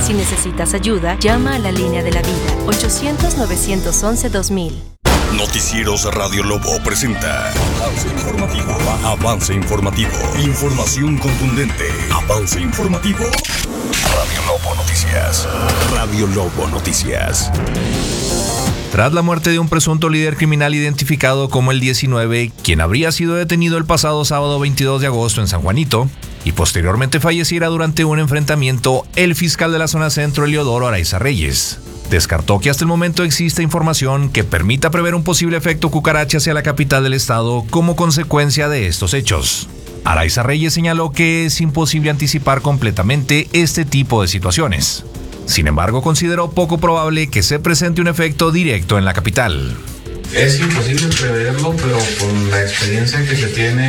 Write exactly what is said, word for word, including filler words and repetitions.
Si necesitas ayuda, llama a la línea de la vida, ochocientos, novecientos once, dos mil. Noticieros Radio Lobo presenta Avance Informativo. Avance Informativo. Información contundente. Avance Informativo. Radio Lobo Noticias. Radio Lobo Noticias. Tras la muerte de un presunto líder criminal identificado como el diecinueve, quien habría sido detenido el pasado sábado veintidós de agosto en San Juanito y posteriormente falleciera durante un enfrentamiento, el fiscal de la zona centro, Eliodoro Araiza Reyes, descartó que hasta el momento existe información que permita prever un posible efecto cucaracha hacia la capital del estado como consecuencia de estos hechos. Araiza Reyes señaló que es imposible anticipar completamente este tipo de situaciones. Sin embargo, consideró poco probable que se presente un efecto directo en la capital. Es imposible preverlo, pero con la experiencia que se tiene